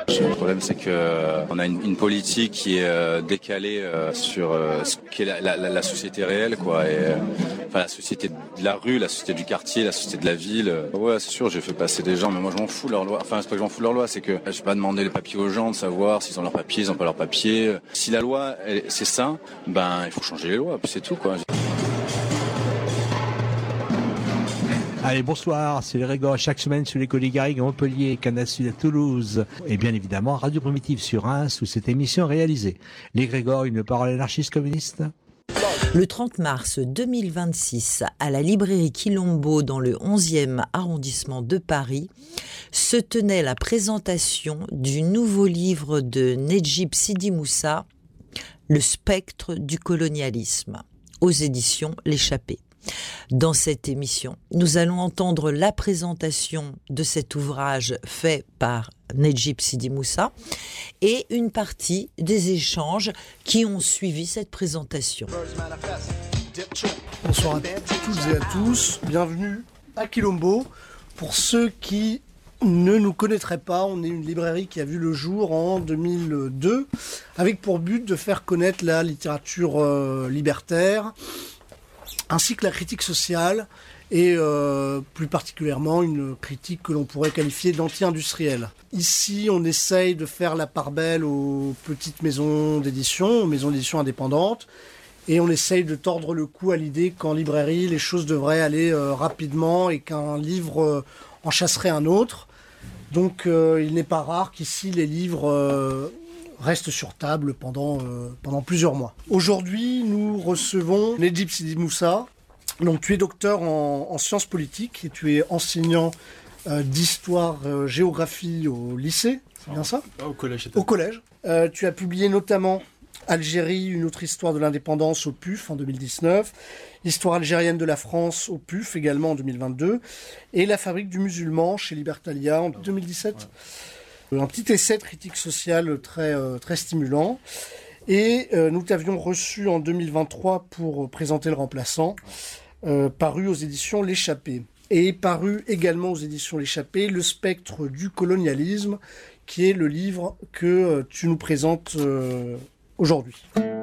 Le problème, c'est que on a une politique qui est décalée sur ce qu'est la société réelle, quoi. Et enfin, la société de la rue, la société du quartier, la société de la ville. Ouais, c'est sûr, j'ai fait passer des gens, mais moi je m'en fous de leur loi. Enfin, c'est pas que je m'en fous de leur loi, c'est que je vais pas demander les papiers aux gens de savoir s'ils ont leurs papiers, ils ont pas leurs papiers. Si la loi, c'est ça, il faut changer les lois, puis c'est tout, quoi. Allez, bonsoir, c'est les Grégor chaque semaine sur les Côtes Garrigues à Montpellier, Canal Sud à Toulouse et bien évidemment Radio Primitive sur Reims où cette émission est réalisée. Les Grégor, une parole anarchiste communiste. Le 30 mars 2026, à la librairie Quilombo dans le 11e arrondissement de Paris, se tenait la présentation du nouveau livre de Nedjib Sidi Moussa, Le spectre du colonialisme, aux éditions L'Échappée. Dans cette émission, nous allons entendre la présentation de cet ouvrage fait par Nedjib Sidi Moussa et une partie des échanges qui ont suivi cette présentation. Bonsoir à toutes et à tous, bienvenue à Quilombo. Pour ceux qui ne nous connaîtraient pas, on est une librairie qui a vu le jour en 2002 avec pour but de faire connaître la littérature libertaire ainsi que la critique sociale et plus particulièrement une critique que l'on pourrait qualifier d'anti-industrielle. Ici, on essaye de faire la part belle aux petites maisons d'édition, aux maisons d'édition indépendantes, et on essaye de tordre le cou à l'idée qu'en librairie, les choses devraient aller rapidement et qu'un livre en chasserait un autre. Donc il n'est pas rare qu'ici les livres restent sur table pendant plusieurs mois. Aujourd'hui, nous recevons Nedjib Sidi Moussa. Donc, tu es docteur en sciences politiques et tu es enseignant d'histoire, géographie au lycée, c'est bien ça ? Au collège. Au collège. Tu as publié notamment Algérie, une autre histoire de l'indépendance au PUF en 2019, Histoire algérienne de la France au PUF également en 2022, et La fabrique du musulman chez Libertalia en 2017. Ouais. Un petit essai de critique sociale très stimulant. Et nous t'avions reçu en 2023 pour présenter Le Remplaçant, paru aux éditions L'Échappée. Et paru également aux éditions L'Échappée, Le spectre du colonialisme, qui est le livre que tu nous présentes aujourd'hui.